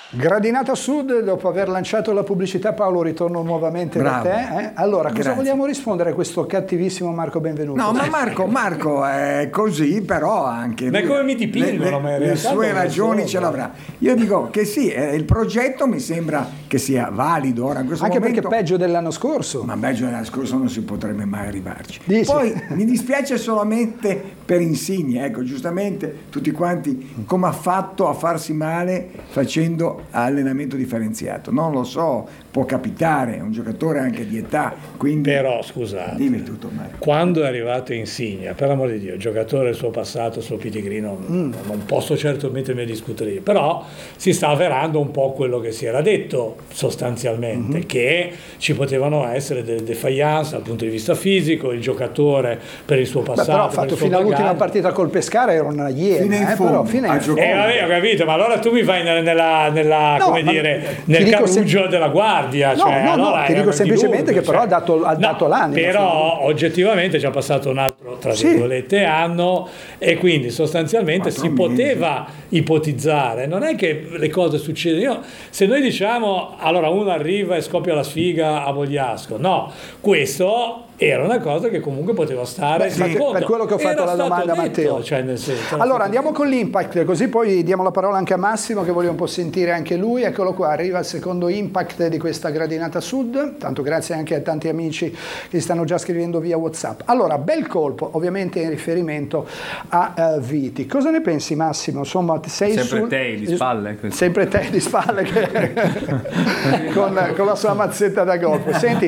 Gradinata Sud, dopo aver lanciato la pubblicità, Paolo, ritorno nuovamente da te. Allora, cosa vogliamo rispondere a questo cattivissimo Marco Benvenuto? No, ma Marco è così, però anche ma come mi dipingono, le sue ragioni ce l'avrà. Io dico che sì, il progetto mi sembra che sia valido ora in questo anche momento. Perché peggio dell'anno scorso. Ma peggio dell'anno scorso non si potrebbe mai arrivarci. Dici? Poi mi dispiace solamente per Insigne, ecco, giustamente tutti quanti come ha fatto a farsi male facendo allenamento differenziato. Non lo so, può capitare, è un giocatore anche di età, quindi... Però scusate, dimmi tutto, Marco. Quando è arrivato Insigne, per amore di Dio, giocatore del suo passato, il suo pitigrino, non posso certo mettermi a discutere io, però si sta avverando un po' quello che si era detto sostanzialmente, che ci potevano essere delle defaillance dal punto di vista fisico, il giocatore per il suo passato. Però ha fatto fino all'ultima partita col Pescara, era una iena, fino in fondo, fino in fondo. Vabbè, ho capito, ma allora tu mi vai nel carruggio della guardia. No, ti dico semplicemente che però ha dato l'animo. Però oggettivamente ci ha passato un altro, tra virgolette, anno, e quindi sostanzialmente si poteva ipotizzare. Non è che le cose succedono. Se noi diciamo, allora uno arriva e scoppia la sfiga a Vogliasco, no, questo... era una cosa che comunque poteva stare per quello che ho fatto la domanda a Matteo. Allora andiamo con l'Impact, così poi diamo la parola anche a Massimo che voglio un po' sentire anche lui. Eccolo qua, arriva il secondo Impact di questa Gradinata Sud. Tanto grazie anche a tanti amici che stanno già scrivendo via WhatsApp. Allora, bel colpo, ovviamente in riferimento a Viti. Cosa ne pensi, Massimo? Insomma, sei sempre te di spalle. Sempre te di spalle con la sua mazzetta da golf. Senti,